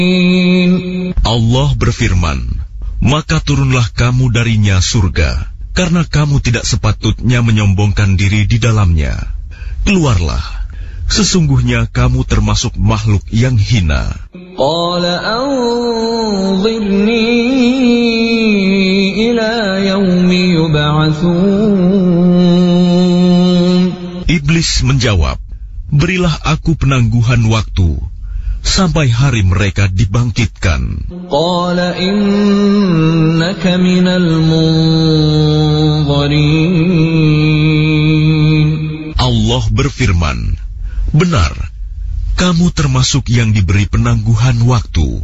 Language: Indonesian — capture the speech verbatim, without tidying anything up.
Allah berfirman, maka turunlah kamu darinya surga, karena kamu tidak sepatutnya menyombongkan diri di dalamnya. Keluarlah, sesungguhnya kamu termasuk makhluk yang hina. Qala anzirni ila yaumi yub'atsun. Iblis menjawab, berilah aku penangguhan waktu sampai hari mereka dibangkitkan. Qala innaka minal munzirin. Allah berfirman, benar, kamu termasuk yang diberi penangguhan waktu.